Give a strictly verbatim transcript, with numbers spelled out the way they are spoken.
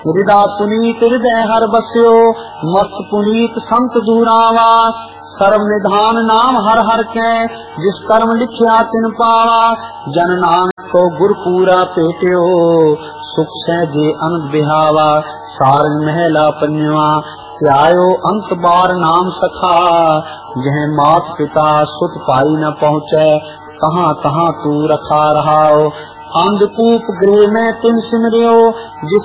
हृदय पुनीत हृदय हर बस्यो, मस्त पुनीत संत दूरावा। सर्व निधान नाम हर हर के, जिस कर्म लिखिया तिन पावा। जन नानक को गुर पूरा पेट्यो, सुख से जे अनंत बिहावा। सारंग महला पन्यवा, त्यायो अंत बार नाम सखा। जह मात पिता सुत पाई न पहुँचे, कहाँ कहाँ तू रखा रहाओ। अंधकूप गृह में तिन सिमरियो, जिस